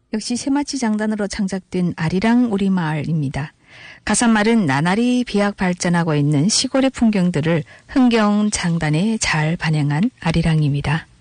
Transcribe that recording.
역시 새마치 장단으로 창작된 아리랑 우리마을입니다. 가사말은 나날이 비약 발전하고 있는 시골의 풍경들을 흥겨운 장단에 잘 반영한 아리랑입니다.